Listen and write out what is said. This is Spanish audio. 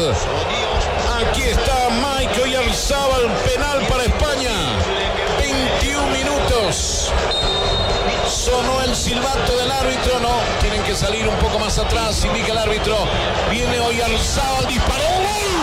Oyarzabal. Aquí está Mike Oyarzabal, penal para España. 21 minutos. Sonó el silbato del árbitro. No, tienen que salir un poco más atrás. Indica el árbitro. Viene Oyarzabal, disparó.